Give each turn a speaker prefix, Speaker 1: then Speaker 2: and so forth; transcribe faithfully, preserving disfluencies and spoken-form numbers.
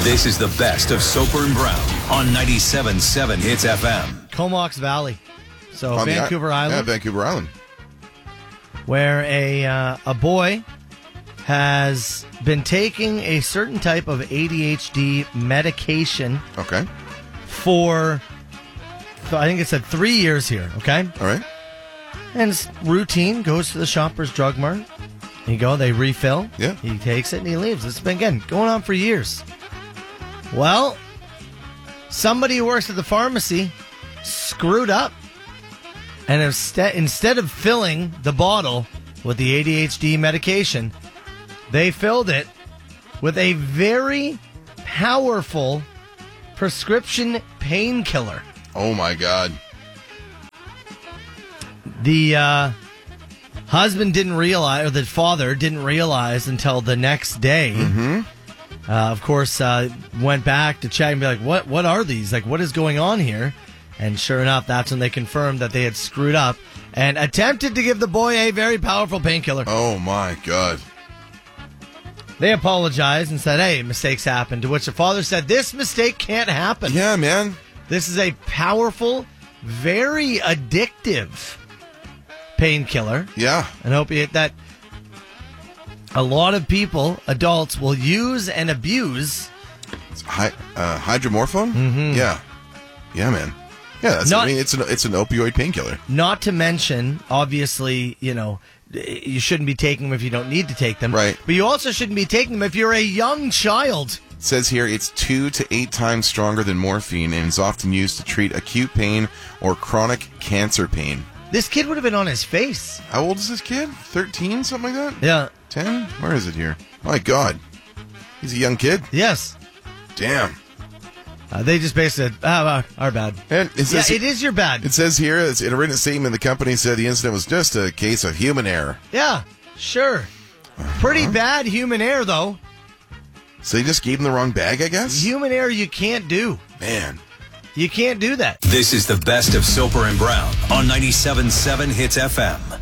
Speaker 1: This is the best of Soper and Brown on ninety-seven point seven Hits F M.
Speaker 2: Comox Valley. So
Speaker 3: On the
Speaker 2: Vancouver
Speaker 3: i-
Speaker 2: Island.
Speaker 3: Yeah, Vancouver Island.
Speaker 2: Where a uh, a boy has been taking a certain type of A D H D medication
Speaker 3: Okay.
Speaker 2: for, I think it said three years here, okay?
Speaker 3: All right.
Speaker 2: And it's routine, goes to the Shoppers Drug Mart. You go, they refill.
Speaker 3: Yeah.
Speaker 2: He takes it and he leaves. It's been, again, going on for years. Well, somebody who works at the pharmacy screwed up. And instead, instead of filling the bottle with the A D H D medication, they filled it with a very powerful prescription painkiller.
Speaker 3: Oh, my God.
Speaker 2: The uh, husband didn't realize, or the father didn't realize until the next day.
Speaker 3: Mm-hmm.
Speaker 2: Uh, of course, uh, went back to check and be like, what, what are these? Like, what is going on here? And sure enough, that's when they confirmed that they had screwed up and attempted to give the boy a very powerful painkiller.
Speaker 3: Oh, my God.
Speaker 2: They apologized and said, hey, mistakes happen. To which the father said, this mistake can't happen.
Speaker 3: Yeah, man.
Speaker 2: This is a powerful, very addictive painkiller.
Speaker 3: Yeah.
Speaker 2: An opiate that a lot of people, adults, will use and abuse.
Speaker 3: It's hy- uh, hydromorphone?
Speaker 2: Mm-hmm.
Speaker 3: Yeah. Yeah, man. Yeah, that's,
Speaker 2: Not-
Speaker 3: I mean, it's an, it's an opioid painkiller.
Speaker 2: Not to mention, obviously, you know, you shouldn't be taking them if you don't need to take them.
Speaker 3: Right.
Speaker 2: But you also shouldn't be taking them if you're a young child.
Speaker 3: It says here it's two to eight times stronger than morphine and is often used to treat acute pain or chronic cancer pain.
Speaker 2: This kid would have been on his face.
Speaker 3: How old is this kid? thirteen, something like that?
Speaker 2: Yeah.
Speaker 3: ten? Where is it here? My God. He's a young kid.
Speaker 2: Yes.
Speaker 3: Damn.
Speaker 2: Uh, they just basically said, oh, uh, our bad.
Speaker 3: And it
Speaker 2: Yeah,
Speaker 3: says,
Speaker 2: it is your bad.
Speaker 3: It says here, it's, in a written statement, the company said the incident was just a case of human error.
Speaker 2: Yeah, sure. Pretty bad human error, though.
Speaker 3: So they just gave him the wrong bag, I guess?
Speaker 2: Human error you can't do.
Speaker 3: Man.
Speaker 2: You can't do that.
Speaker 1: This is the best of Soper and Brown on ninety-seven point seven Hits F M.